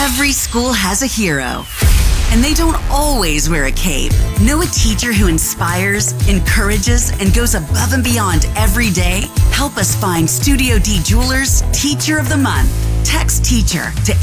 Every school has a hero, and they don't always wear a cape. Know a teacher who inspires, encourages, and goes above and beyond every day? Help us find Studio D Jewelers Teacher of the Month. Text teacher to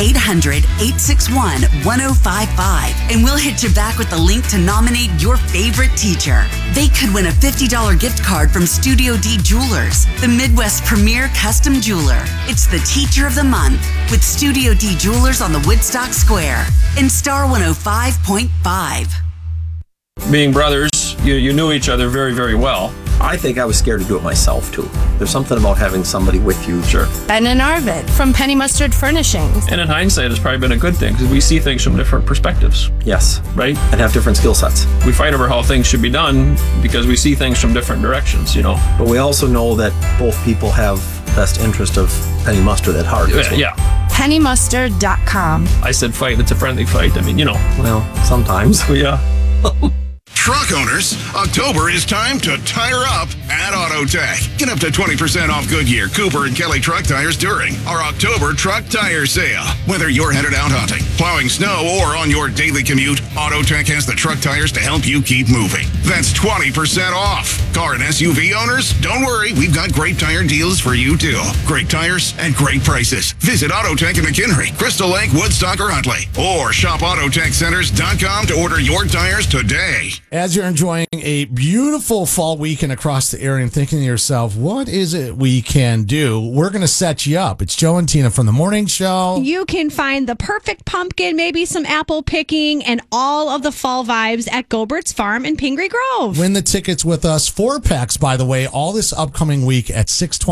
800-861-1055, and we'll hit you back with the link to nominate your favorite teacher. They could win a $50 gift card from Studio D Jewelers, the Midwest premier custom jeweler. It's the Teacher of the Month with Studio D Jewelers on the Woodstock Square in Star 105.5. Being brothers, you knew each other very, very well. I think I was scared to do it myself, too. There's something about having somebody with you. Sure. Ben and Arvid from Penny Mustard Furnishings. And in hindsight, it's probably been a good thing because we see things from different perspectives. Yes. Right? And have different skill sets. We fight over how things should be done because we see things from different directions, But we also know that both people have best interest of Penny Mustard at heart. Yeah. PennyMustard.com. I said fight, it's a friendly fight. Well, sometimes. Yeah. Truck owners, October is time to tire up at AutoTech. Get up to 20% off Goodyear, Cooper, and Kelly truck tires during our October truck tire sale. Whether you're headed out hunting, plowing snow, or on your daily commute, AutoTech has the truck tires to help you keep moving. That's 20% off. Car and SUV owners, don't worry, we've got great tire deals for you too. Great tires and great prices. Visit AutoTech in McHenry, Crystal Lake, Woodstock, or Huntley. Or shop AutoTechCenters.com to order your tires today. As you're enjoying a beautiful fall weekend across the area and thinking to yourself, what is it we can do? We're going to set you up. It's Joe and Tina from The Morning Show. You can find the perfect pumpkin, maybe some apple picking, and all of the fall vibes at Gobert's Farm in Pingree Grove. Win the tickets with us. 4 packs, by the way, all this upcoming week at 6:20.